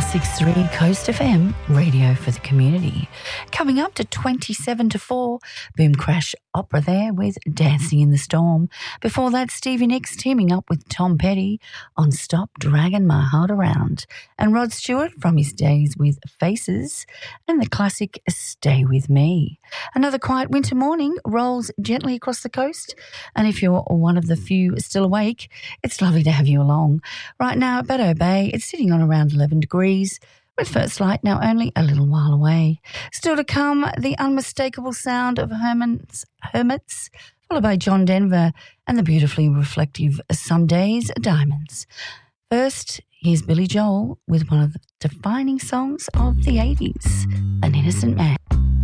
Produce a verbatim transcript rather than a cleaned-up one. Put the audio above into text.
six three Coast F M, radio for the community. Coming up to twenty-seven to four, Boom Crash Opera there with Dancing in the Storm. Before that, Stevie Nicks teaming up with Tom Petty on Stop Dragging My Heart Around. And Rod Stewart from his days with Faces and the classic Stay With Me. Another quiet winter morning rolls gently across the coast. And if you're one of the few still awake, it's lovely to have you along. Right now at Baddo Bay, it's sitting on around eleven degrees, with first light now only a little while away. Still to come, the unmistakable sound of Herman's Hermits, followed by John Denver and the beautifully reflective Some Days Are Diamonds. First, here's Billy Joel with one of the defining songs of the eighties, An Innocent Man.